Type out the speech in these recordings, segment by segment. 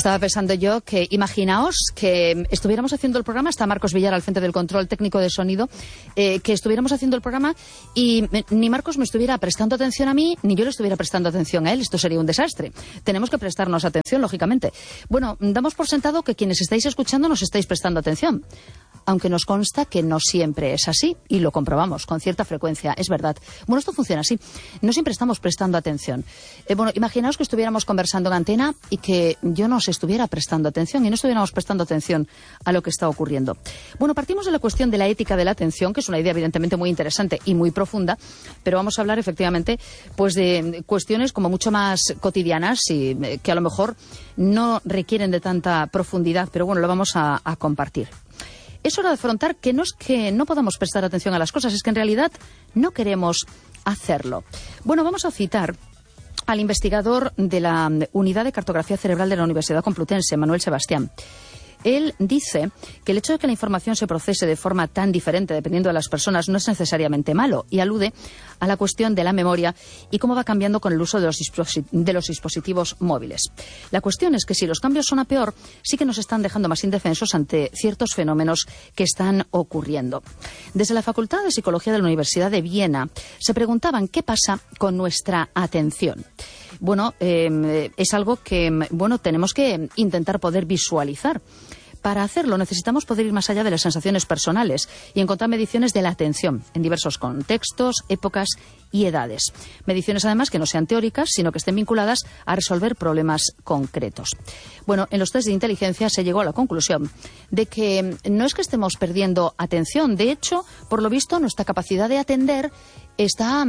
Estaba pensando yo que, imaginaos que estuviéramos haciendo el programa, está Marcos Villar al frente del control técnico de sonido, que estuviéramos haciendo el programa y ni Marcos me estuviera prestando atención a mí, ni yo le estuviera prestando atención a él. Esto sería un desastre. Tenemos que prestarnos atención, lógicamente. Bueno, damos por sentado que quienes estáis escuchando nos estáis prestando atención. Aunque nos consta que no siempre es así, y lo comprobamos con cierta frecuencia, es verdad. Bueno, esto funciona así. No siempre estamos prestando atención. Bueno, imaginaos que estuviéramos conversando en antena y que yo no os estuviera prestando atención y no estuviéramos prestando atención a lo que está ocurriendo. Bueno, partimos de la cuestión de la ética de la atención, que es una idea evidentemente muy interesante y muy profunda, pero vamos a hablar efectivamente pues de cuestiones como mucho más cotidianas y que a lo mejor no requieren de tanta profundidad, pero bueno, lo vamos a compartir. Es hora de afrontar que no es que no podamos prestar atención a las cosas, es que en realidad no queremos hacerlo. Bueno, vamos a citar al investigador de la Unidad de Cartografía Cerebral de la Universidad Complutense, Manuel Sebastián. Él dice que el hecho de que la información se procese de forma tan diferente dependiendo de las personas no es necesariamente malo y alude a la cuestión de la memoria y cómo va cambiando con el uso de los dispositivos móviles. La cuestión es que si los cambios son a peor, sí que nos están dejando más indefensos ante ciertos fenómenos que están ocurriendo. Desde la Facultad de Psicología de la Universidad de Viena se preguntaban qué pasa con nuestra atención. Bueno, es algo que tenemos que intentar poder visualizar. Para hacerlo necesitamos poder ir más allá de las sensaciones personales y encontrar mediciones de la atención en diversos contextos, épocas y edades. Mediciones además que no sean teóricas, sino que estén vinculadas a resolver problemas concretos. Bueno, en los test de inteligencia se llegó a la conclusión de que no es que estemos perdiendo atención. De hecho, por lo visto, nuestra capacidad de atender es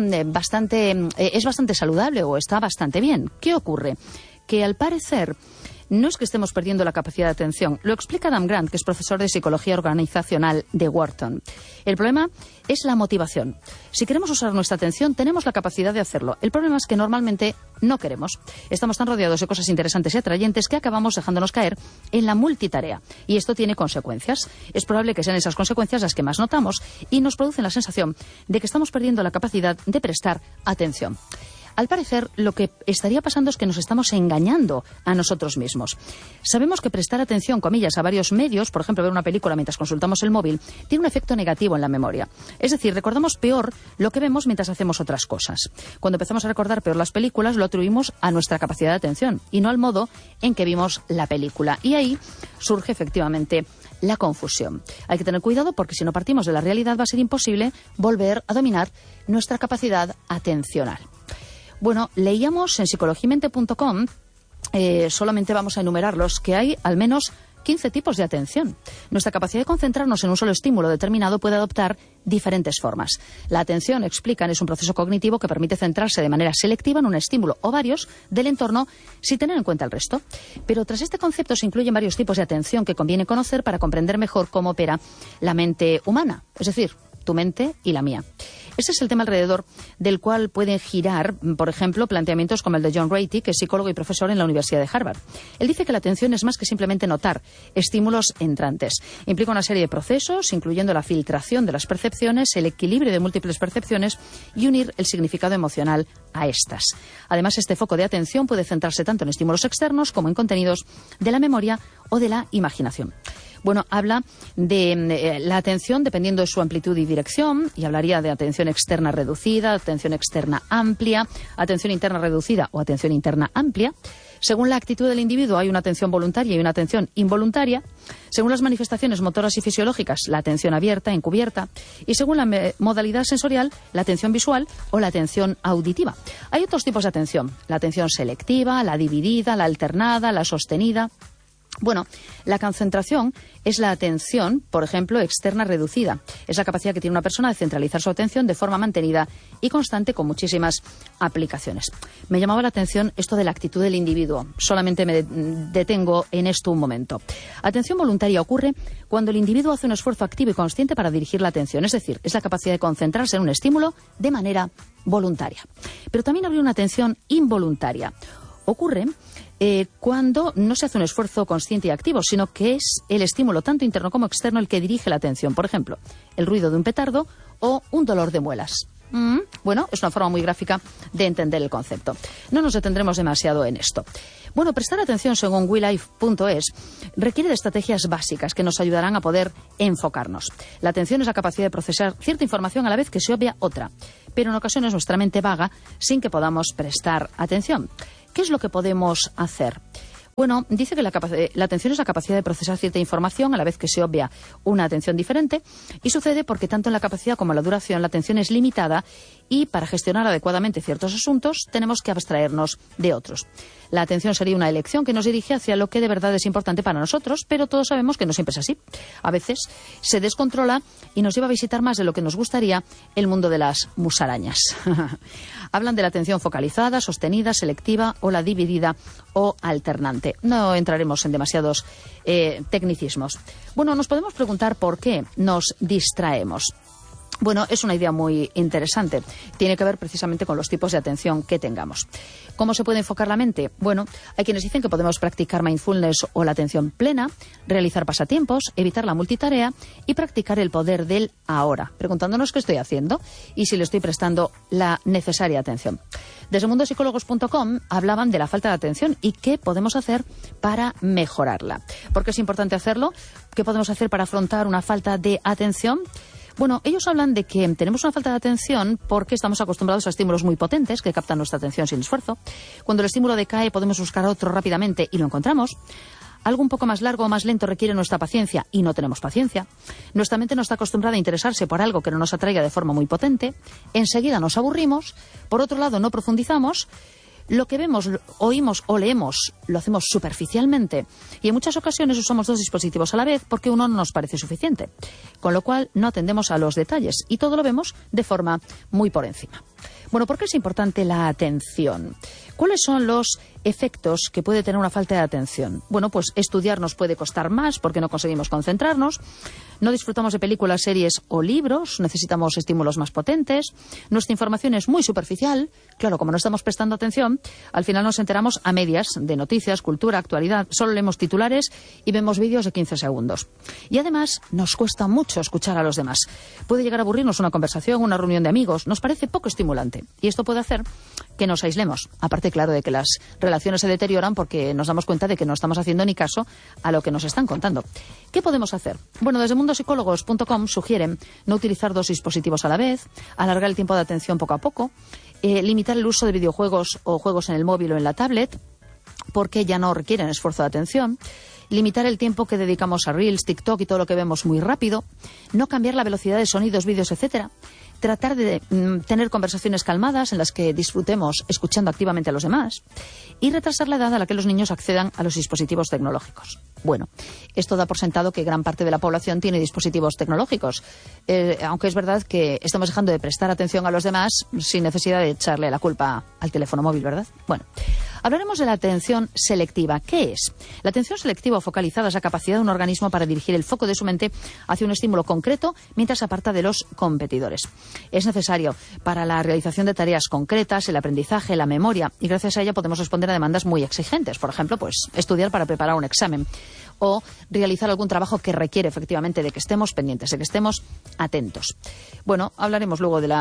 bastante saludable o está bastante bien. ¿Qué ocurre? Que al parecer no es que estemos perdiendo la capacidad de atención. Lo explica Adam Grant, que es profesor de Psicología Organizacional de Wharton. El problema es la motivación. Si queremos usar nuestra atención, tenemos la capacidad de hacerlo. El problema es que normalmente no queremos. Estamos tan rodeados de cosas interesantes y atrayentes que acabamos dejándonos caer en la multitarea. Y esto tiene consecuencias. Es probable que sean esas consecuencias las que más notamos y nos producen la sensación de que estamos perdiendo la capacidad de prestar atención. Al parecer, lo que estaría pasando es que nos estamos engañando a nosotros mismos. Sabemos que prestar atención, comillas, a varios medios, por ejemplo, ver una película mientras consultamos el móvil, tiene un efecto negativo en la memoria. Es decir, recordamos peor lo que vemos mientras hacemos otras cosas. Cuando empezamos a recordar peor las películas, lo atribuimos a nuestra capacidad de atención y no al modo en que vimos la película. Y ahí surge efectivamente la confusión. Hay que tener cuidado porque si no partimos de la realidad va a ser imposible volver a dominar nuestra capacidad atencional. Bueno, leíamos en psicologimente.com, solamente vamos a enumerarlos, que hay al menos 15 tipos de atención. Nuestra capacidad de concentrarnos en un solo estímulo determinado puede adoptar diferentes formas. La atención, explican, es un proceso cognitivo que permite centrarse de manera selectiva en un estímulo o varios del entorno sin tener en cuenta el resto. Pero tras este concepto se incluyen varios tipos de atención que conviene conocer para comprender mejor cómo opera la mente humana, es decir, tu mente y la mía. Ese es el tema alrededor del cual pueden girar, por ejemplo, planteamientos como el de John Ratey, que es psicólogo y profesor en la Universidad de Harvard. Él dice que la atención es más que simplemente notar estímulos entrantes. Implica una serie de procesos, incluyendo la filtración de las percepciones, el equilibrio de múltiples percepciones y unir el significado emocional a estas. Además, este foco de atención puede centrarse tanto en estímulos externos como en contenidos de la memoria o de la imaginación. Bueno, habla de la atención dependiendo de su amplitud y dirección, y hablaría de atención externa reducida, atención externa amplia, atención interna reducida o atención interna amplia. Según la actitud del individuo hay una atención voluntaria y una atención involuntaria. Según las manifestaciones motoras y fisiológicas, la atención abierta, encubierta. Y según la modalidad sensorial, la atención visual o la atención auditiva. Hay otros tipos de atención. La atención selectiva, la dividida, la alternada, la sostenida. Bueno, la concentración es la atención, por ejemplo, externa reducida. Es la capacidad que tiene una persona de centralizar su atención de forma mantenida y constante con muchísimas aplicaciones. Me llamaba la atención esto de la actitud del individuo. Solamente me detengo en esto un momento. Atención voluntaria ocurre cuando el individuo hace un esfuerzo activo y consciente para dirigir la atención. Es decir, es la capacidad de concentrarse en un estímulo de manera voluntaria. Pero también habría una atención involuntaria. Ocurre cuando no se hace un esfuerzo consciente y activo, sino que es el estímulo tanto interno como externo el que dirige la atención. Por ejemplo, el ruido de un petardo o un dolor de muelas. Bueno, es una forma muy gráfica de entender el concepto. No nos detendremos demasiado en esto. Bueno, prestar atención, según WeLife.es, requiere de estrategias básicas que nos ayudarán a poder enfocarnos. La atención es la capacidad de procesar cierta información a la vez que se obvia otra, pero en ocasiones nuestra mente vaga sin que podamos prestar atención. ¿Qué es lo que podemos hacer? Bueno, dice que la atención es la capacidad de procesar cierta información a la vez que se obvia una atención diferente, y sucede porque tanto en la capacidad como en la duración la atención es limitada, y para gestionar adecuadamente ciertos asuntos tenemos que abstraernos de otros. La atención sería una elección que nos dirige hacia lo que de verdad es importante para nosotros, pero todos sabemos que no siempre es así. A veces se descontrola y nos lleva a visitar más de lo que nos gustaría el mundo de las musarañas. Hablan de la atención focalizada, sostenida, selectiva o la dividida o alternante. No entraremos en demasiados tecnicismos. Bueno, nos podemos preguntar por qué nos distraemos. Bueno, es una idea muy interesante. Tiene que ver precisamente con los tipos de atención que tengamos. ¿Cómo se puede enfocar la mente? Bueno, hay quienes dicen que podemos practicar mindfulness o la atención plena, realizar pasatiempos, evitar la multitarea y practicar el poder del ahora, preguntándonos qué estoy haciendo y si le estoy prestando la necesaria atención. Desde mundopsicólogos.com hablaban de la falta de atención y qué podemos hacer para mejorarla. ¿Por qué es importante hacerlo? ¿Qué podemos hacer para afrontar una falta de atención? Bueno, ellos hablan de que tenemos una falta de atención porque estamos acostumbrados a estímulos muy potentes que captan nuestra atención sin esfuerzo. Cuando el estímulo decae podemos buscar otro rápidamente y lo encontramos. Algo un poco más largo o más lento requiere nuestra paciencia y no tenemos paciencia. Nuestra mente no está acostumbrada a interesarse por algo que no nos atraiga de forma muy potente. Enseguida nos aburrimos. Por otro lado, no profundizamos. Lo que vemos, oímos o leemos lo hacemos superficialmente y en muchas ocasiones usamos dos dispositivos a la vez porque uno no nos parece suficiente, con lo cual no atendemos a los detalles y todo lo vemos de forma muy por encima. Bueno, ¿por qué es importante la atención? ¿Cuáles son los efectos que puede tener una falta de atención? Bueno, pues estudiar nos puede costar más porque no conseguimos concentrarnos, no disfrutamos de películas, series o libros, necesitamos estímulos más potentes, nuestra información es muy superficial, claro, como no estamos prestando atención, al final nos enteramos a medias de noticias, cultura, actualidad, solo leemos titulares y vemos vídeos de 15 segundos. Y además nos cuesta mucho escuchar a los demás. Puede llegar a aburrirnos una conversación, una reunión de amigos, nos parece poco estimulante y esto puede hacer que nos aislemos, aparte claro de que las relaciones se deterioran porque nos damos cuenta de que no estamos haciendo ni caso a lo que nos están contando. ¿Qué podemos hacer? Bueno, desde mundopsicólogos.com sugieren no utilizar dos dispositivos a la vez, alargar el tiempo de atención poco a poco, limitar el uso de videojuegos o juegos en el móvil o en la tablet, porque ya no requieren esfuerzo de atención, limitar el tiempo que dedicamos a Reels, TikTok y todo lo que vemos muy rápido, no cambiar la velocidad de sonidos, vídeos, etcétera, tratar de tener conversaciones calmadas en las que disfrutemos escuchando activamente a los demás y retrasar la edad a la que los niños accedan a los dispositivos tecnológicos. Bueno, esto da por sentado que gran parte de la población tiene dispositivos tecnológicos, aunque es verdad que estamos dejando de prestar atención a los demás sin necesidad de echarle la culpa al teléfono móvil, ¿verdad? Bueno, hablaremos de la atención selectiva. ¿Qué es? La atención selectiva o focalizada es la capacidad de un organismo para dirigir el foco de su mente hacia un estímulo concreto mientras se aparta de los competidores. Es necesario para la realización de tareas concretas, el aprendizaje, la memoria, y gracias a ella podemos responder a demandas muy exigentes. Por ejemplo, pues estudiar para preparar un examen o realizar algún trabajo que requiere efectivamente de que estemos pendientes, de que estemos atentos. Bueno, hablaremos luego de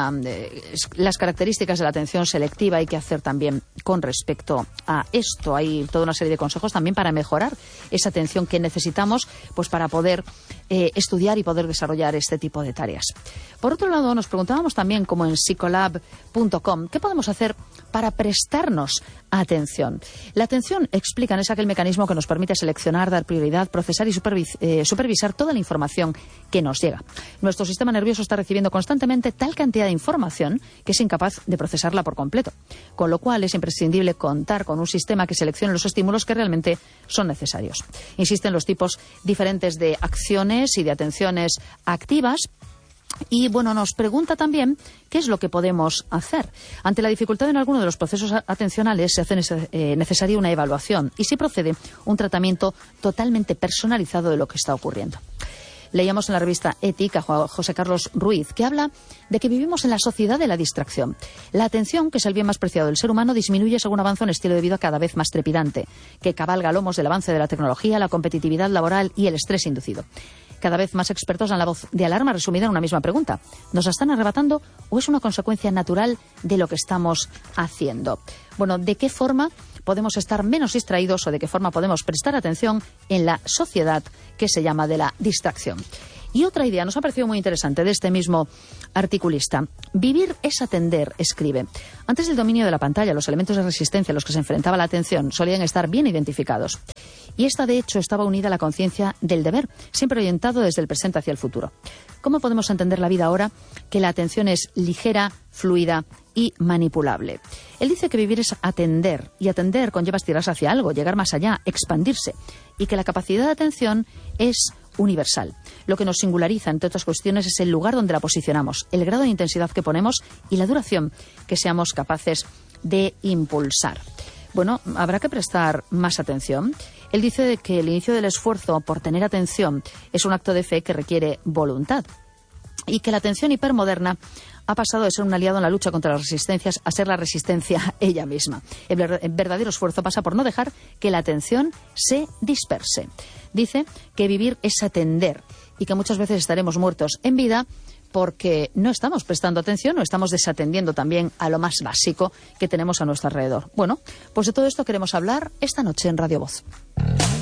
las características de la atención selectiva y qué hacer también con respecto a esto. Hay toda una serie de consejos también para mejorar esa atención que necesitamos pues para poder estudiar y poder desarrollar este tipo de tareas. Por otro lado, nos preguntábamos también, como en psicolab.com, ¿qué podemos hacer para prestarnos atención? La atención, explican, es aquel mecanismo que nos permite seleccionar, dar prioridad, procesar y supervisar toda la información que nos llega. Nuestro sistema nervioso está recibiendo constantemente tal cantidad de información que es incapaz de procesarla por completo, con lo cual es imprescindible contar con un sistema que seleccione los estímulos que realmente son necesarios. Insisten los tipos diferentes de acciones y de atenciones activas. Y bueno, nos pregunta también qué es lo que podemos hacer. Ante la dificultad en alguno de los procesos atencionales se hace necesaria una evaluación y si procede un tratamiento totalmente personalizado de lo que está ocurriendo. Leíamos en la revista Ética a José Carlos Ruiz, que habla de que vivimos en la sociedad de la distracción. La atención, que es el bien más preciado del ser humano, disminuye según avanza un estilo de vida cada vez más trepidante, que cabalga a lomos del avance de la tecnología, la competitividad laboral y el estrés inducido. Cada vez más expertos dan la voz de alarma resumida en una misma pregunta. ¿Nos la están arrebatando o es una consecuencia natural de lo que estamos haciendo? Bueno, ¿de qué forma podemos estar menos distraídos o de qué forma podemos prestar atención en la sociedad que se llama de la distracción? Y otra idea nos ha parecido muy interesante de este mismo articulista. Vivir es atender, escribe. Antes del dominio de la pantalla, los elementos de resistencia a los que se enfrentaba la atención solían estar bien identificados. Y esta, de hecho, estaba unida a la conciencia del deber, siempre orientado desde el presente hacia el futuro. ¿Cómo podemos entender la vida ahora que la atención es ligera, fluida y manipulable? Él dice que vivir es atender, y atender conlleva estirarse hacia algo, llegar más allá, expandirse, y que la capacidad de atención es universal. Lo que nos singulariza, entre otras cuestiones, es el lugar donde la posicionamos, el grado de intensidad que ponemos y la duración que seamos capaces de impulsar. Bueno, habrá que prestar más atención. Él dice que el inicio del esfuerzo por tener atención es un acto de fe que requiere voluntad y que la atención hipermoderna ha pasado de ser un aliado en la lucha contra las resistencias a ser la resistencia ella misma. El verdadero esfuerzo pasa por no dejar que la atención se disperse. Dice que vivir es atender y que muchas veces estaremos muertos en vida porque no estamos prestando atención o estamos desatendiendo también a lo más básico que tenemos a nuestro alrededor. Bueno, pues de todo esto queremos hablar esta noche en Radio Voz.